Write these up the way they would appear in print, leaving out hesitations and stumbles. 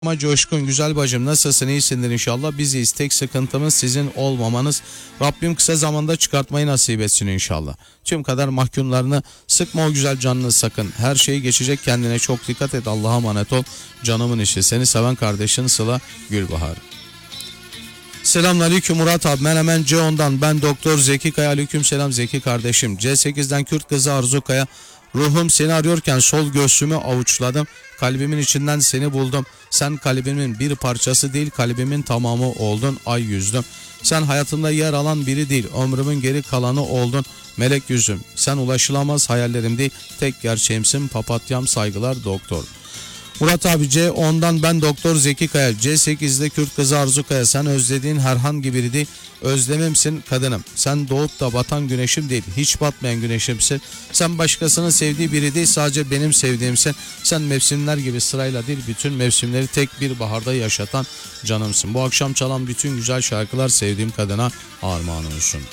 Ama Coşkun güzel bacım, nasılsın, iyisindir inşallah. Biziz, tek sıkıntımız sizin olmamanız. Rabbim kısa zamanda çıkartmayı nasip etsin inşallah. Tüm kader mahkumlarını sıkma o güzel canını sakın. Her şey geçecek, kendine çok dikkat et, Allah'a emanet ol. Canımın işi, seni seven kardeşin Sıla Gülbahar. Selamünaleyküm Murat abi, ben hemen C10'dan, ben Doktor Zeki Kaya. Aleyküm selam Zeki kardeşim. C8'den Kürt kızı Arzu Kaya. Ruhum seni arıyorken sol göğsümü avuçladım. Kalbimin içinden seni buldum. Sen kalbimin bir parçası değil, kalbimin tamamı oldun. Ay yüzdüm. Sen hayatımda yer alan biri değil, ömrümün geri kalanı oldun. Melek yüzüm, sen ulaşılamaz hayallerim değil, tek gerçeğimsin. Papatyam, saygılar doktor. Murat abi C10'dan, ben Doktor Zeki Kaya. C8'de Kürt kızı Arzu Kaya. Sen özlediğin herhangi biri değil, özlemimsin kadınım. Sen doğup da batan güneşim değil, hiç batmayan güneşimsin. Sen başkasının sevdiği biri değil, sadece benim sevdiğimsin. Sen mevsimler gibi sırayla değil, bütün mevsimleri tek bir baharda yaşatan canımsın. Bu akşam çalan bütün güzel şarkılar sevdiğim kadına armağan olsun.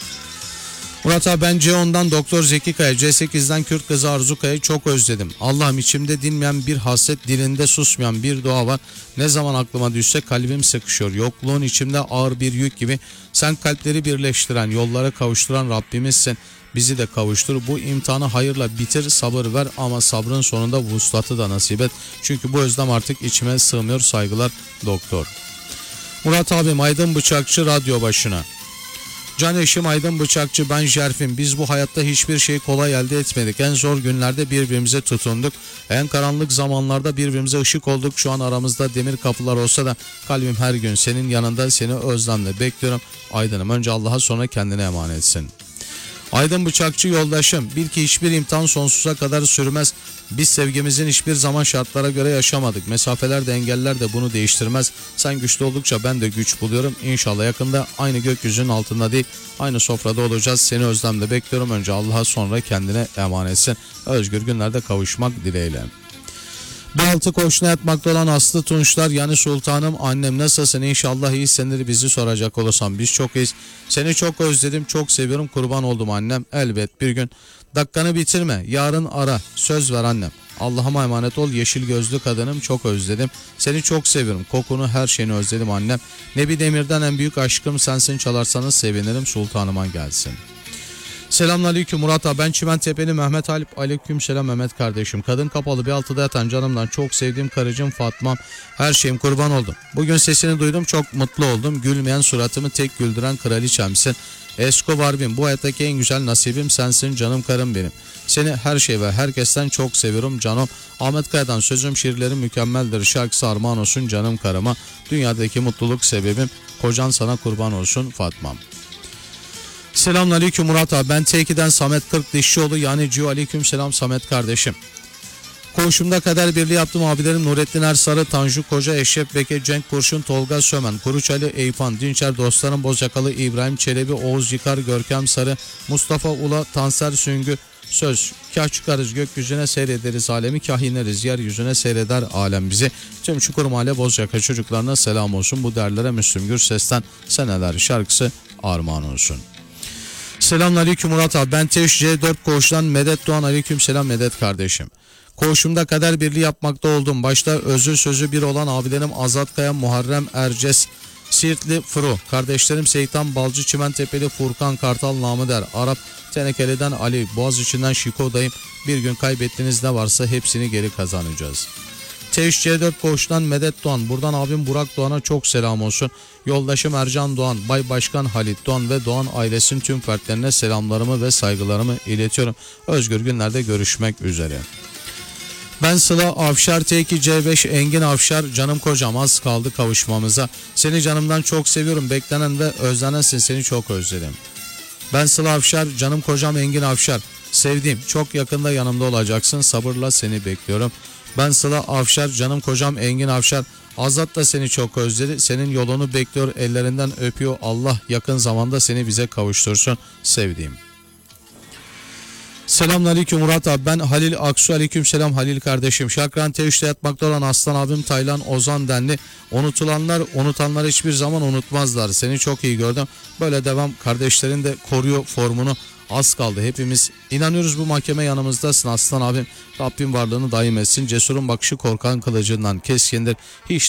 Murat abi, ben C10'dan Doktor Zeki Kaya. C8'den Kürt kızı Arzu Kaya'yı çok özledim. Allah'ım, içimde dinmeyen bir hasret, dilinde susmayan bir dua var. Ne zaman aklıma düşse kalbim sıkışıyor. Yokluğun içimde ağır bir yük gibi. Sen kalpleri birleştiren, yollara kavuşturan Rabbimizsin. Bizi de kavuştur. Bu imtihanı hayırla bitir, sabır ver ama sabrın sonunda vuslatı da nasip et. Çünkü bu özlem artık içime sığmıyor. Saygılar doktor. Murat abim, Aydın Bıçakçı radyo başına. Can eşim Aydın Bıçakçı, ben Jerfin. Biz bu hayatta hiçbir şey kolay elde etmedik. En zor günlerde birbirimize tutunduk. En karanlık zamanlarda birbirimize ışık olduk. Şu an aramızda demir kapılar olsa da kalbim her gün senin yanında, seni özlemle bekliyorum. Aydın'ım, önce Allah'a sonra kendine emanetsin. Aydın Bıçakçı yoldaşım, bil ki hiçbir imtihan sonsuza kadar sürmez. Biz sevgimizin hiçbir zaman şartlara göre yaşamadık. Mesafeler de engeller de bunu değiştirmez. Sen güçlü oldukça ben de güç buluyorum. İnşallah yakında aynı gökyüzünün altında değil, aynı sofrada olacağız. Seni özlemle bekliyorum. Önce Allah'a sonra kendine emanetsin. Özgür günlerde kavuşmak dileğiyle. Baltı koşuna yatmakta olan Aslı Tunçlar, yani sultanım, annem nasılsın, inşallah iyisindir. Bizi soracak olursan biz çok iyiyiz. Seni çok özledim, çok seviyorum, kurban oldum annem. Elbet bir gün. Dakikanı bitirme, yarın ara, söz ver annem. Allah'ıma emanet ol yeşil gözlü kadınım, çok özledim. Seni çok seviyorum, kokunu, her şeyini özledim annem. Nebi Demir'den en büyük aşkım sensin, çalarsanız sevinirim, sultanıma gelsin. Selamünaleyküm Murat abi, ben Çimentepe'li Mehmet Halip. Aleykümselam Mehmet kardeşim. Kadın kapalı bir altıda yatan canımdan çok sevdiğim karıcığım Fatma'm, her şeyim, kurban oldum. Bugün sesini duydum, çok mutlu oldum. Gülmeyen suratımı tek güldüren kraliçemsin. Esko Barbim, bu hayattaki en güzel nasibim sensin canım karım benim. Seni her şey ve herkesten çok seviyorum canım. Ahmet Kaya'dan sözüm şiirlerim mükemmeldir. Şarkısı armağan olsun canım karıma. Dünyadaki mutluluk sebebim, kocan sana kurban olsun Fatma'm. Selamünaleyküm Murat abi, ben T2'den Samet Kırk Dişçioğlu, yani Cio. Aleyküm selam Samet kardeşim. Koğuşumda kader birliği yaptım abilerim Nurettin Ersarı, Tanju Koca, Eşref Beke, Cenk Kurşun, Tolga Sömen, Kuruçali, Eyfan Dinçer, dostlarım Bozyakalı, İbrahim Çelebi, Oğuz Yıkar, Görkem Sarı, Mustafa Ula, Tanser Süngü. Söz, kah çıkarız gökyüzüne seyrederiz alemi, kah ineriz yeryüzüne seyreder alem bizi. Tüm Çukur Mahalle Bozyaka çocuklarına selam olsun. Bu derlere Müslüm Gürses'ten Seneler şarkısı armağan olsun. Selamünaleyküm Murat abi, ben TC4 koğuştan Medet Doğan. Aleyküm selam Medet kardeşim. Koğuşumda kader birliği yapmakta oldum. Başta özü sözü bir olan abilerim Azat Kaya, Muharrem Erces, Siirtli Furu, kardeşlerim Seytan Balcı, Çimentepe'li Furkan Kartal, namı der Arap, Tenekeli'den Ali, Boğaziçi'nden Şiko dayım. Bir gün kaybettiğiniz ne varsa hepsini geri kazanacağız. TC4 koğuştan Medet Doğan, buradan abim Burak Doğan'a çok selam olsun. Yoldaşım Ercan Doğan, Bay Başkan Halit Doğan ve Doğan ailesinin tüm fertlerine selamlarımı ve saygılarımı iletiyorum. Özgür günlerde görüşmek üzere. Ben Sıla Afşar, T2C5 Engin Afşar, canım kocam, az kaldı kavuşmamıza. Seni canımdan çok seviyorum, beklenen ve özlenensin, seni çok özledim. Ben Sıla Afşar, canım kocam Engin Afşar, sevdiğim, çok yakında yanımda olacaksın, sabırla seni bekliyorum. Ben Sıla Afşar, canım kocam Engin Afşar, Azat da seni çok özledi, senin yolunu bekliyor, ellerinden öpüyor. Allah yakın zamanda seni bize kavuştursun sevdiğim. Selamünaleyküm Murat abi, ben Halil Aksu. Aleykümselam Halil kardeşim. Şakran T3'te yatmakta olan aslan abim Taylan Ozan Denli. Unutulanlar unutanlar hiçbir zaman unutmazlar. Seni çok iyi gördüm. Böyle devam, kardeşlerin de koruyor formunu. Az kaldı. Hepimiz inanıyoruz bu mahkeme yanımızdasın aslan abim. Rabbim varlığını daim etsin. Cesurun bakışı korkan kılıcından keskindir. Hiç